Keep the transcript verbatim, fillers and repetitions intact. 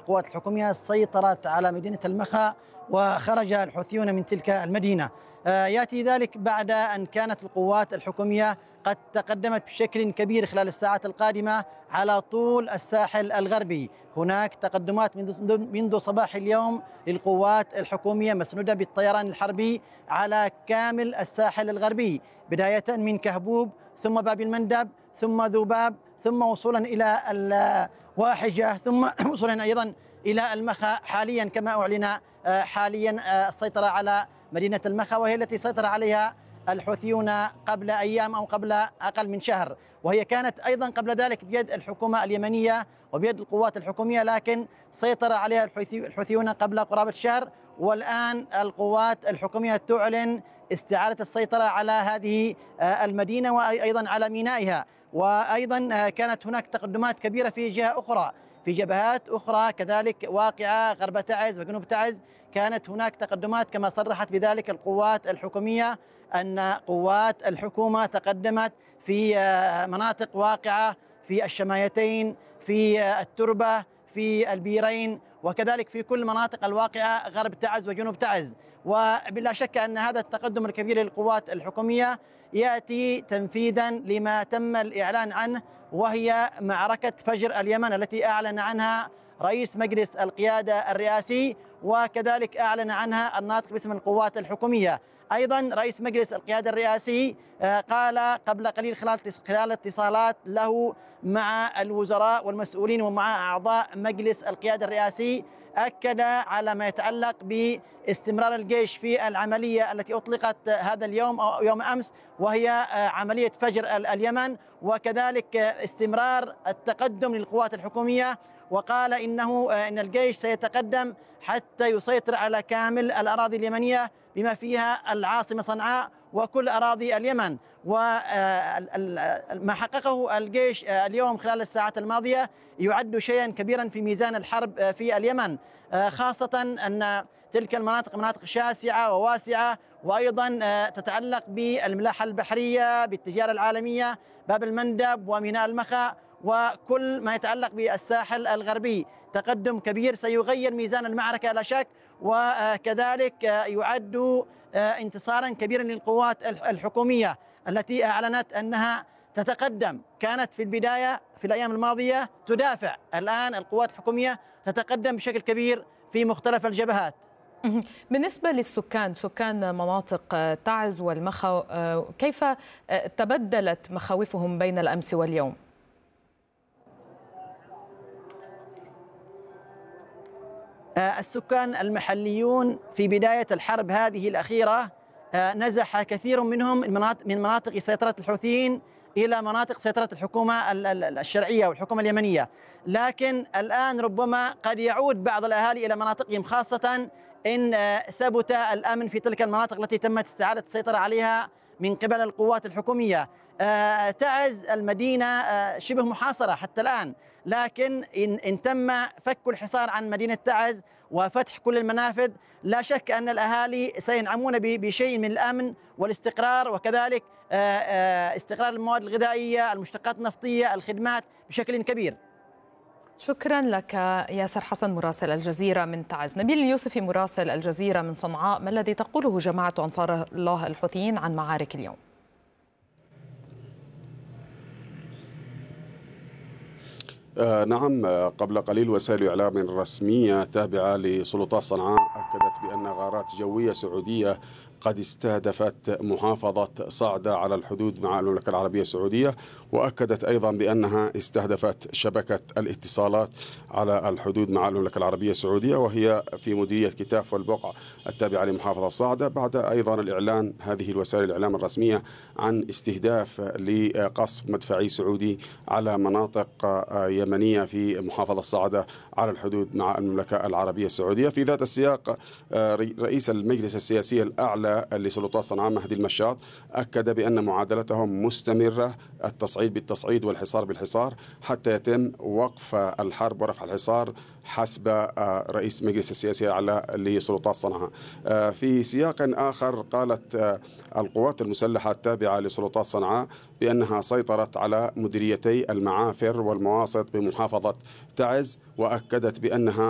القوات الحكومية سيطرت على مدينة المخا وخرج الحوثيون من تلك المدينة. يأتي ذلك بعد أن كانت القوات الحكومية قد تقدمت بشكل كبير خلال الساعات القادمة على طول الساحل الغربي. هناك تقدمات منذ صباح اليوم للقوات الحكومية مسنودة بالطيران الحربي على كامل الساحل الغربي، بداية من كهبوب ثم باب المندب ثم ذوباب ثم وصولا إلى الواحجة ثم وصولا أيضا إلى المخا. حاليا كما أعلن حاليا السيطرة على مدينة المخا، وهي التي سيطر عليها الحوثيون قبل أيام أو قبل أقل من شهر، وهي كانت أيضا قبل ذلك بيد الحكومة اليمنية وبيد القوات الحكومية، لكن سيطر عليها الحوثيون قبل قرابة شهر، والآن القوات الحكومية تعلن استعادة السيطرة على هذه المدينة وأيضا على مينائها. وأيضا كانت هناك تقدمات كبيرة في جهة أخرى، في جبهات أخرى كذلك واقعة غرب تعز وجنوب تعز، كانت هناك تقدمات كما صرحت بذلك القوات الحكومية أن قوات الحكومة تقدمت في مناطق واقعة في الشمايتين، في التربة، في البيرين، وكذلك في كل مناطق الواقعة غرب تعز وجنوب تعز. وبلا شك أن هذا التقدم الكبير للقوات الحكومية يأتي تنفيذا لما تم الإعلان عنه، وهي معركة فجر اليمن التي أعلن عنها رئيس مجلس القيادة الرئاسي، وكذلك أعلن عنها الناطق باسم القوات الحكومية. أيضا رئيس مجلس القيادة الرئاسي قال قبل قليل خلال اتصالات له مع الوزراء والمسؤولين ومع أعضاء مجلس القيادة الرئاسي، أكد على ما يتعلق باستمرار الجيش في العملية التي أطلقت هذا اليوم أو يوم أمس، وهي عملية فجر اليمن، وكذلك استمرار التقدم للقوات الحكومية. وقال إنه إن الجيش سيتقدم حتى يسيطر على كامل الأراضي اليمنية بما فيها العاصمة صنعاء وكل أراضي اليمن. وما حققه الجيش اليوم خلال الساعات الماضية يعد شيئا كبيرا في ميزان الحرب في اليمن، خاصة أن تلك المناطق مناطق شاسعة وواسعة، وأيضا تتعلق بالملاحة البحرية، بالتجارة العالمية، باب المندب وميناء المخا وكل ما يتعلق بالساحل الغربي. تقدم كبير سيغير ميزان المعركة لا شك، وكذلك يعد انتصارا كبيرا للقوات الحكومية التي أعلنت أنها تتقدم. كانت في البداية في الأيام الماضية تدافع، الآن القوات الحكومية تتقدم بشكل كبير في مختلف الجبهات. بالنسبة للسكان، سكان مناطق تعز والمخا، كيف تبدلت مخاوفهم بين الأمس واليوم؟ السكان المحليون في بداية الحرب هذه الأخيرة نزح كثير منهم من مناطق سيطرة الحوثيين إلى مناطق سيطرة الحكومة الشرعية والحكومة اليمنية، لكن الآن ربما قد يعود بعض الأهالي إلى مناطقهم، خاصة إن ثبت الأمن في تلك المناطق التي تمت استعادة السيطرة عليها من قبل القوات الحكومية. تعز المدينة شبه محاصرة حتى الآن، لكن إن, إن تم فك الحصار عن مدينة تعز وفتح كل المنافذ، لا شك أن الأهالي سينعمون بشيء من الأمن والاستقرار، وكذلك استقرار المواد الغذائية، المشتقات النفطية، الخدمات بشكل كبير. شكرا لك ياسر حسن مراسل الجزيرة من تعز. نبيل اليوسفي مراسل الجزيرة من صنعاء، ما الذي تقوله جماعة أنصار الله الحوثيين عن معارك اليوم؟ آه نعم، قبل قليل وسائل الإعلام الرسمية تابعة لسلطات صنعاء أكدت بأن غارات جوية سعودية قد استهدفت محافظة صعدة على الحدود مع المملكة العربية السعودية، وأكدت أيضا بأنها استهدفت شبكة الاتصالات على الحدود مع المملكة العربية السعودية وهي في مديرية كتاف والبقع التابعة لمحافظة صعدة، بعد أيضا الإعلان هذه الوسائل الإعلام الرسمية عن استهداف لقصف مدفعي سعودي على مناطق يمنية في محافظة صعدة على الحدود مع المملكة العربية السعودية. في ذات السياق رئيس المجلس السياسي الأعلى لسلطات صنعاء مهدي المشاط أكد بأن معادلتهم مستمرة، التصعيد بالتصعيد والحصار بالحصار حتى يتم وقف الحرب ورفع الحصار حسب رئيس مجلس السياسي الأعلى لسلطات صنعاء. في سياق آخر قالت القوات المسلحة التابعة لسلطات صنعاء بأنها سيطرت على مديريتي المعافر والمواسط بمحافظة تعز، وأكدت بأنها